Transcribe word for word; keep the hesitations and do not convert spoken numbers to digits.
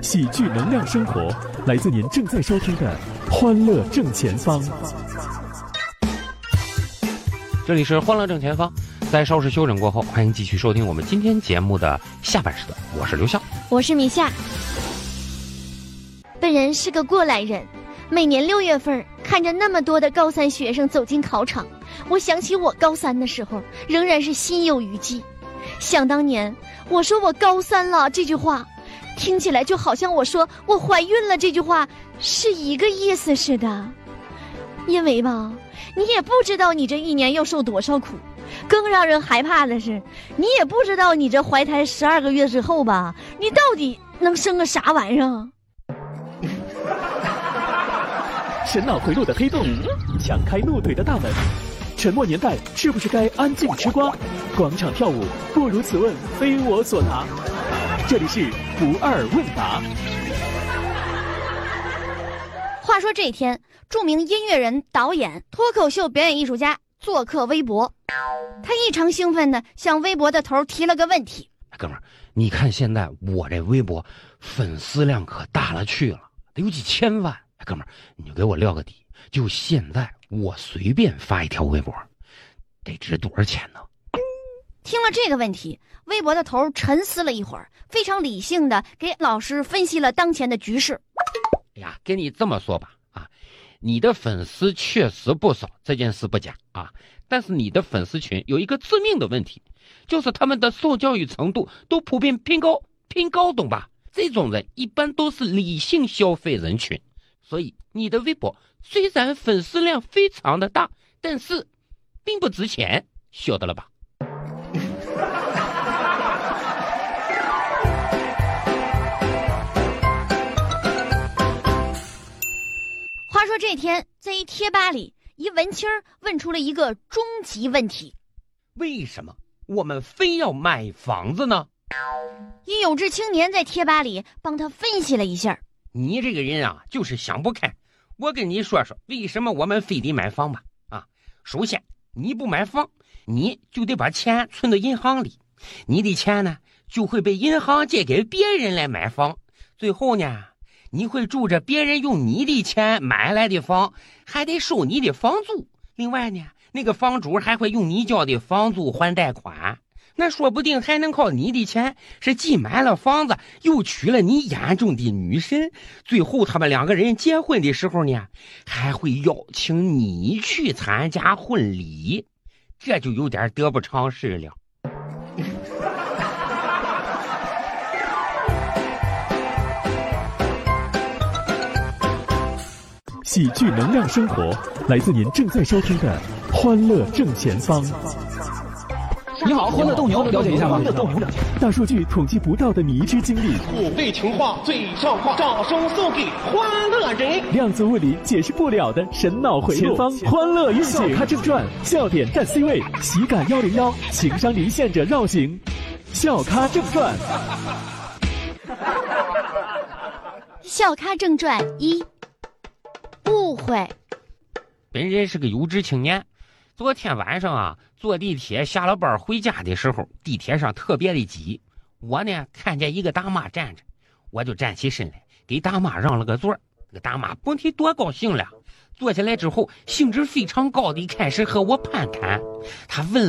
喜剧能量生活，来自您正在收听的《欢乐正前方》。 这里是《欢乐正前方》，在稍事休整过后，欢迎继续收听我们今天节目的下半时段。我是刘笑， 我是米夏。本人是个过来人，每年六月份看着那么多的高三学生走进考场，我想起我高三的时候，仍然是心有余悸。想当年我说我高三了这句话，听起来就好像我说我怀孕了这句话是一个意思似的。因为吧，你也不知道你这一年要受多少苦，更让人害怕的是，你也不知道你这怀胎十二个月之后吧，你到底能生个啥玩意儿？ 神脑回路的黑洞，强开怒怼的大门。沉默年代是不是该安静吃瓜？广场跳舞不如此问，非我所答。这里是不二问答。 话说这天，著名音乐人、导演、脱口秀表演艺术家做客微博，他异常兴奋地向微博的头提了个问题： 哥们儿，你看现在我这微博粉丝量可大了去了，得有几千万。哥们儿，你就给我撂个底，就现在我随便发一条微博，得值多少钱呢？ 听了这个问题，微博的头沉思了一会儿，非常理性的给老师分析了当前的局势。 哎呀，跟你这么说吧，啊，你的粉丝确实不少，这件事不假啊。但是你的粉丝群有一个致命的问题，就是他们的受教育程度都普遍偏高，偏高懂吧？这种人一般都是理性消费人群。所以你的微博虽然粉丝量非常的大，但是并不值钱，晓得了吧？ 话说这天，在一贴吧里，一文青问出了一个终极问题： 为什么我们非要买房子呢？ 一有志青年在贴吧里帮他分析了一下。 你这个人啊，就是想不开。我跟你说说，为什么我们非得买房吧？啊，首先，你不买房，你就得把钱存到银行里，你的钱呢，就会被银行借给别人来买房。最后呢，你会住着别人用你的钱买来的房，还得收你的房租。另外呢，那个房主还会用你交的房租还贷款。那说不定还能靠你的钱，是既买了房子，又娶了你眼中的女神。最后他们两个人结婚的时候呢，还会邀请你去参加婚礼，这就有点得不偿失了。 喜剧能量生活，来自您正在收听的《欢乐正前方》。 你好，欢乐斗牛，了解一下吗？ 大数据统计不到的迷之经历， 土味情话最上话，掌声送给欢乐人。 量子物理解释不了的神脑回路，前方欢乐运行。笑咖正传，笑点占 C 位，喜感一零一，情商离线者绕行。笑咖正传。 笑咖正传一，误会。 本人是个有志青年。昨天晚上啊，坐地铁下了班回家的时候，地铁上特别的挤。我呢看见一个大妈站着，我就站起身来给大妈让了个座。这个大妈甭提多高兴了，坐下来之后兴致非常高的开始和我攀谈。她问